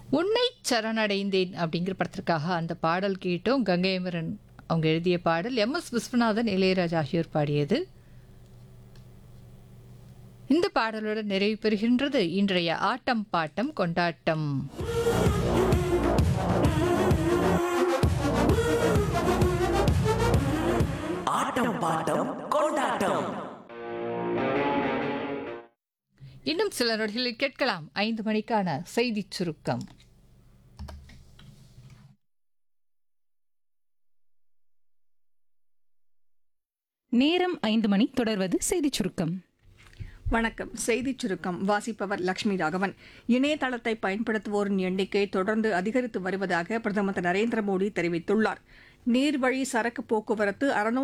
உன்னை சரணடைந்தேன் அப்படிங்கிற படத்திற்காக அந்த பாடல் கேட்டோம். கங்கையமரன் அவங்க எழுதிய பாடல், எம்.எஸ். விஸ்வநாதன், இளையராஜா ஆகியோர் பாடியது. இந்த பாடலோடு நிறைவு பெறுகின்றது இன்றைய ஆட்டம் பாட்டம் கொண்டாட்டம். ஆட்டம் பாட்டம் கொண்டாட்டம். இன்னும் சில நொடிகளில் கேட்கலாம் 5 மணிக்கான செய்திச் சுருக்கம். நேரம் 5 மணி. தொடர்வது செய்திச் சுருக்கம். வணக்கம். செய்திச் சுருக்கம் வாசிப்பவர் லட்சுமி ராகவன். இணையதளத்தை பயன்படுத்துவோரின் எண்ணிக்கை தொடர்ந்து அதிகரித்து வருவதாக பிரதமர் திரு நரேந்திர மோடி தெரிவித்துள்ளார். நீர்வழி சரக்கு போக்குவரத்து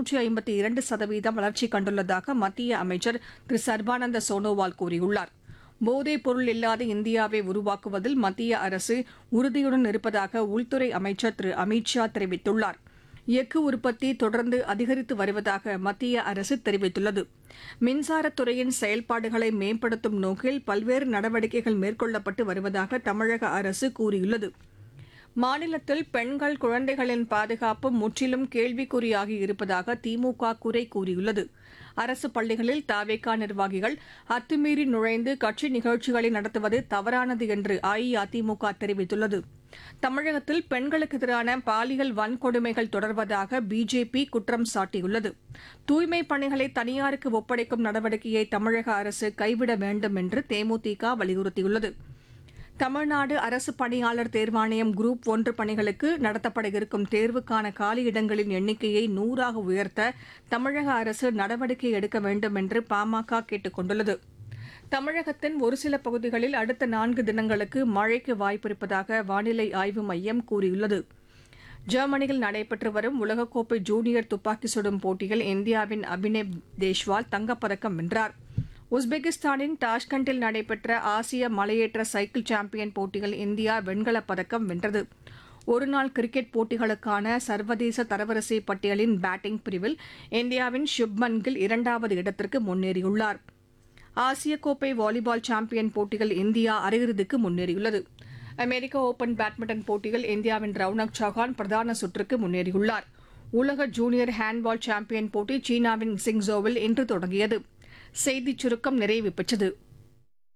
652% வளர்ச்சி கண்டுள்ளதாக மத்திய அமைச்சர் திரு சர்பானந்த சோனோவால் கூறியுள்ளார். போதைப் பொருள் இல்லாத இந்தியாவை உருவாக்குவதில் மத்திய அரசு உறுதியுடன் இருப்பதாக உள்துறை அமைச்சர் திரு அமித் ஷா தெரிவித்துள்ளார். எஃகு உற்பத்தி தொடர்ந்து அதிகரித்து வருவதாக மத்திய அரசு தெரிவித்துள்ளது. மின்சாரத்துறையின் செயல்பாடுகளை மேம்படுத்தும் நோக்கில் பல்வேறு நடவடிக்கைகள் மேற்கொள்ளப்பட்டு வருவதாக தமிழக அரசு கூறியுள்ளது. மாநிலத்தில் பெண்கள், குழந்தைகளின் பாதுகாப்பு முற்றிலும் கேள்விக்குறியாகி இருப்பதாக திமுக குறை கூறியுள்ளது. அரசு பள்ளிகளில் தவேகா நிர்வாகிகள் அத்துமீறி நுழைந்து கட்சி நிகழ்ச்சிகளை நடத்துவது தவறானது என்று அஇஅதிமுக தெரிவித்துள்ளது. தமிழகத்தில் பெண்களுக்கு எதிரான பாலியல் வன்கொடுமைகள் தொடர்வதாக பிஜேபி குற்றம் சாட்டியுள்ளது. தூய்மைப் பணிகளை தனியாருக்கு ஒப்படைக்கும் நடவடிக்கையை தமிழக அரசு கைவிட வேண்டும் என்று தேமுதிக வலியுறுத்தியுள்ளது. தமிழ்நாடு அரசு பணியாளர் தேர்வாணையம் குரூப் 1 பணிகளுக்கு நடத்தப்பட இருக்கும் தேர்வுக்கான காலியிடங்களின் எண்ணிக்கையை 100ஆக உயர்த்த தமிழக அரசு நடவடிக்கை எடுக்க வேண்டும் என்று பாமக கேட்டுக் கொண்டுள்ளது. தமிழகத்தின் ஒரு சில பகுதிகளில் அடுத்த 4 தினங்களுக்கு மழைக்கு வாய்ப்பிருப்பதாக வானிலை ஆய்வு மையம் கூறியுள்ளது. ஜெர்மனியில் நடைபெற்று வரும் உலகக்கோப்பை ஜூனியர் துப்பாக்கி சுடும் போட்டியில் இந்தியாவின் அபினேவ் தேஷ்வால் தங்கப்பதக்கம் வென்றார். உஸ்பெகிஸ்தானின் டாஷ்கண்டில் நடைபெற்ற ஆசிய மலையேற்ற சைக்கிள் சாம்பியன் போட்டியில் இந்தியா வெண்கலப் பதக்கம் வென்றது. ஒருநாள் கிரிக்கெட் போட்டிகளுக்கான சர்வதேச தரவரிசை பட்டியலின் பேட்டிங் பிரிவில் இந்தியாவின் சுப்மன் கில் 2வது இடத்திற்கு முன்னேறியுள்ளார். ஆசிய கோப்பை வாலிபால் சாம்பியன் போட்டியில் இந்தியா அரையிறுதிக்கு முன்னேறியுள்ளது. அமெரிக்க ஓபன் பேட்மிண்டன் போட்டியில் இந்தியாவின் ரவுனக் சௌஹான் பிரதான சுற்றுக்கு முன்னேறியுள்ளார். உலக ஜூனியர் ஹேண்ட்பால் சாம்பியன் போட்டி சீனாவின் சிங்சோவில் இன்று தொடங்கியது. செய்திச் சுருக்கம் நிறைவு பெற்றது.